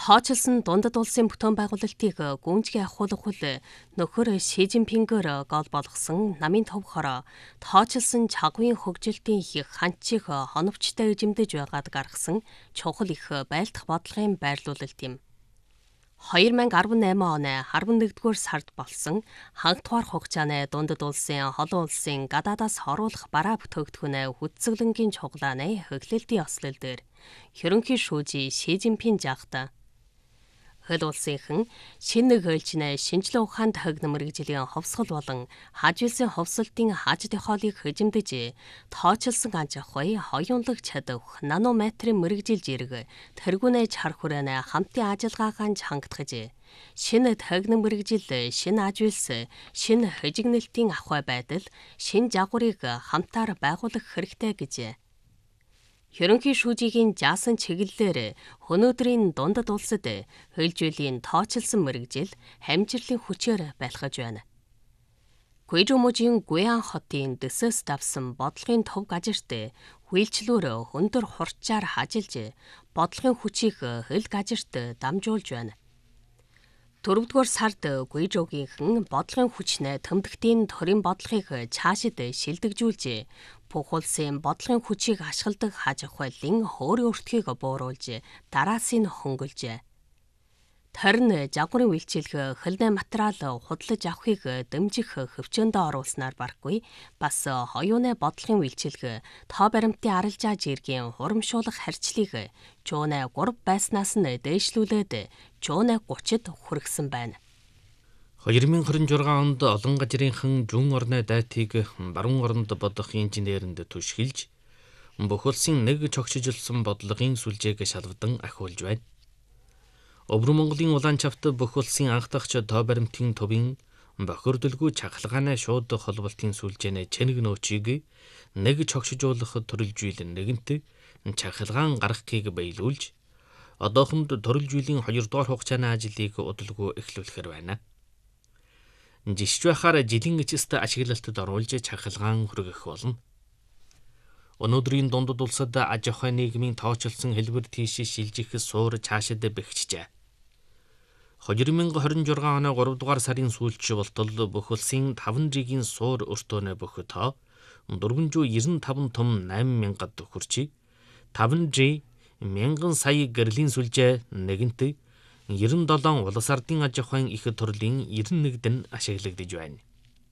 Тооцолсон дундад улсын бүтээн байгуулалтыг гүйцэтгэж ахуулах бол нөхөр Ши Жинпингээр гол болгосон намын товхороо тооцолсон чагвын хөгжилтийн их ханчийг хоновчтой эзэмдэж байгаад гаргасан чухал их байлдах бодлогын байрлуулалт юм. 2018 он 11-р сард болсон хангалтугаар хугацааны дундад улсын олон улсын гадаадаас оруулах бараа бүтээгдэхүүнээ хүчзэглэнгийн чуглааны хөглөлтийн ослол дээр ерөнхий шүүжий Ши Жинпин жагта хөл улсынхан шинэ гэлжнэ шинжилгээ ухаанд хагна мэрэгжлийн ховсгол болон хажуулсан ховсолтын хаж дохиолыг хөжимдөж тооцолсон аж ахуй хоёулаг чадвах нанометрийн мэрэгжилж ирэг тэргүүнээ чар хүрээнэ хамтын ажиллагаагаа хангатгаж шинэ тагна мэрэгжил шинэ ажуулс шинэ хөжигнэлтийн ахуй байдал шинэ жагварыг хамтаар байгуулах хэрэгтэй гэж ерөнхий шүүжигийн заасан чиглэлээр өнөөдрийн дундад улсад хөлжөөлийн тооцолсон мэрэгжил хамжирлын хүчээр байлгаж байна. Гуйжууможийн Гуян хотын дөсөөс давсан бодлогын төв газарт хүлчлүүр өндөр хурцаар хажилж бодлогын хүчийг хөл газарт дамжуулж байна. 4-р сард Гуйжоогийнхэн бодлогын хүчнээ төмдөгтийн төрийн бодлогыг цаашид шилдэгжүүлж бүх улсын бодлогын хүчийг ашигладаг хаж ахуйлын хөөрийн өртгийг бууруулж дараас нь хөнгөлжээ. Тарин жагварын үйлчилгээ хөлний материал худалдаж авахыг дэмжих хөвчөндөө оруулснаар барахгүй бас хоёуны бодлогын үйлчилгээ тоо баримтын арилжаа жиргийн хурамшуулах харьцлыг жууны 3 байснаас нь дээшлүүлээд жууны 30-д хүргэсэн байна. 2026 онд олон газрынхан зүүн орны дайтыг баруун оронд бодох инженеринд түшгэлж бүх улсын нэг цогцжилсан бодлогын сүлжээг шалвдан ахиулж байна. Өвөр Монголын улаан чавт бүх улсын анх дахь тоо баримтын төвийн бохирдолгүй чахалгааны шууд холболтын сүлжээний чэнэг нөөцийг нэг цогцжуулах төрөлжүүлэн нэгэнт чахалгаан гаргахыг баялуулж одоохонд төрөлжүүлийн 2 дугаар хугацааны ажлыг удалгүй эхлүүлэхээр байна. Жишж байхаар жилийн эцэст ашиглалтад оруулж чахалгаан хүргэх болно. Өнөөдрийн дундад улсад аж ахуй нийгмийн тооцолсон хэлбэр тийш шилжих суур цаашид бэхжижээ. 2026 оны 3 дугаар сарын сүүлч болтол бүх улсын 5 жилийн суур өртөөнө бүх тоо 495 том 8000-ад хүрчи 5 жи 1000 сая гэрлийн сүлжээ нэгэнт 97 улс ардын аж ахуйн их төрлийн 91-д ашиглагдж байна.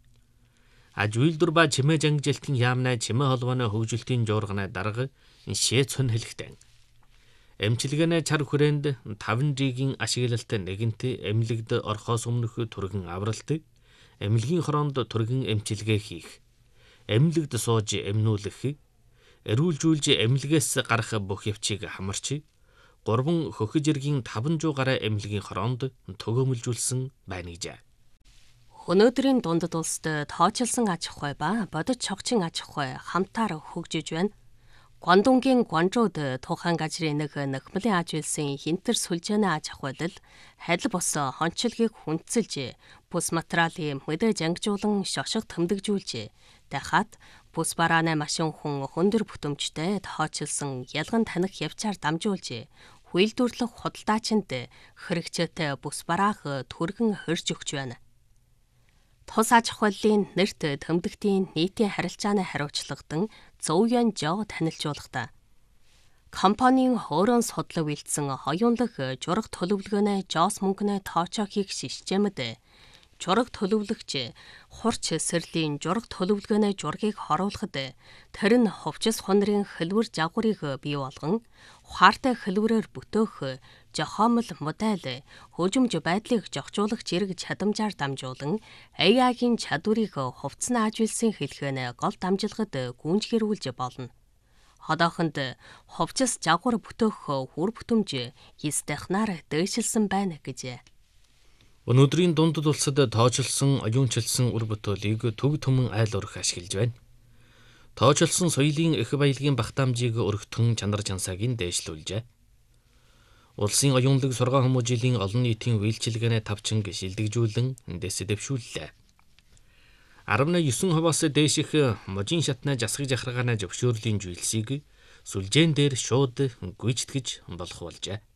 Аж үйлдвэр ба чимээ жангилтын яамнаа чимээ холбооны хөгжилтийн жуурганы дарга шээ цон хэлэхтэн. Эмчилгээний чар хүрээнд 5G-ийн ашиглалт нэгэнт эмнэлэгд орхоос өмнөх түргэн авралт, эмнэлгийн хороонд түргэн эмчилгээ хийх, эмнэлэгд сууж эмнүүлэх, эрүүлжүүлж эмнэлгээс гарах бүх явцыг хамарч 3 хөхөж иргийн 500 гаруй эмнэлгийн хороонд төгөөмөлжүүлсэн байна гэж. Өнөөдрийн дундад улсад тооцолсон аж ахуй ба бодит чогчин аж ахуй хамтаар хөгжиж байна. Гуандунгийн Гуанчжууд тухайн газрын нэг нөхмөлийн аж үйлсийн хинтэр сүлжээний аж ахуйлал хадил бос хончилгийг хүнцэлж бүс материалын мэдээж ангижуулан шошго тэмдэгжүүлж дахиад бүс барааны машин хүн хөндөр бүтэмжтэй тооцолсон ялган таних явцаар дамжуулж хүйлдвэрлэх худалдаачинд хэрэгцээтэй бүс бараах түргэн хөрж өгч байна. Тус аж ахуйлын нэрт тэмдэгтийн нийтийн харилцааны хариуцлагадан Зөв Юан Жо танилцуулгахдаа компанийн хөөрөн судлаг бэлдсэн хоёулах жураг төлөвлөгөөний Жос мөнгөний тоочоо хийх системд жураг төлөвлөгч хурц эсрэлийн жураг төлөвлөгөөний жургийг хоруулахад тэр нь хувцас хунрын хэлбэр жагварыг бий болгон ухаартай хэлбэрээр бүтөөх жохомл модель хөгжимж байдлыг зохицуулах зэрэг чадамжаар дамжуулан AI-гийн чадварыг хувцсны аж үйлсийн хэлхээний гол дамжилгад гүйцгэрүүлж болно. Одоохонд хувцас жагвар бүтөөх хүр бүтэмж хистехнаар дээшилсэн байна гэж. Өнөөдрийн дундад улсад тоочилсон оюунчилсан үр бүтээлийг төв төмөн айл өрх ашиглаж байна. Тоочилсон соёлын их баялагын багтаамжийг өргөтгөн чанар чансаагийн дээшлүүлжээ. Улсын оюунлаг сургаан хүмүүжлийн олон нийтийн үйлчилгээний тавчинг шилдэгжүүлэн дэс дэвшүүллээ. 19%-аас дээших можийн шатны засгыг захаргааны зөвшөөрлийн зүйлсийг сүлжээн дээр шууд гүйцэтгэж болох болжээ.